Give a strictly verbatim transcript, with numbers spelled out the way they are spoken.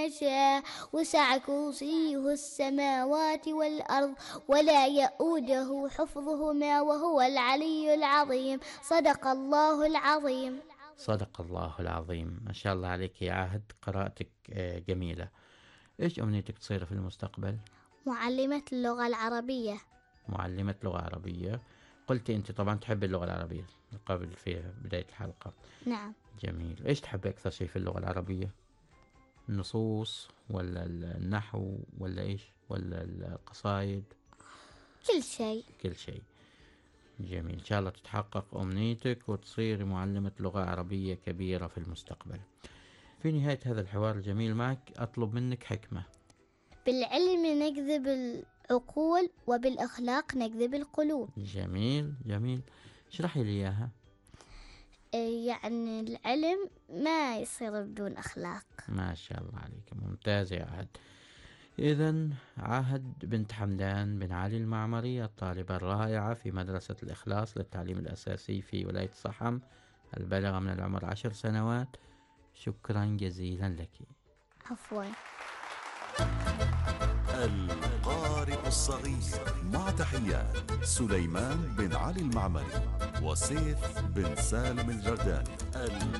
يشاء وسع كرسيه السماوات والأرض ولا يؤوده حفظهما وهو العلي العظيم. صدق الله العظيم. صدق الله العظيم. ما شاء الله عليك يا عاهد، قراءتك جميلة. إيش أمنيتك تصير في المستقبل؟ معلمة اللغة العربية. معلمة لغة عربية. قلتي أنت طبعا تحب اللغة العربية قبل في بداية الحلقة. نعم. جميل. إيش تحب أكثر شيء في اللغة العربية؟ النصوص ولا النحو ولا إيش ولا القصائد؟ كل شيء. كل شيء. جميل. إن شاء الله تتحقق أمنيتك وتصيري معلمة لغة عربية كبيرة في المستقبل. في نهاية هذا الحوار الجميل معك أطلب منك حكمة. بالعلم نجذب العقول وبالأخلاق نجذب القلوب. جميل جميل. اشرحي لي إياها. يعني العلم ما يصير بدون أخلاق. ما شاء الله عليك، ممتاز يا عهد. إذن عهد بنت حمدان بن علي المعمري، الطالبة الرائعة في مدرسة الإخلاص للتعليم الأساسي في ولاية صحم، البالغة من العمر عشر سنوات. شكرا جزيلا لك. عفوا. القارئ الصغير، مع تحيات سليمان بن علي المعمري وسيف بن سالم الجرداني.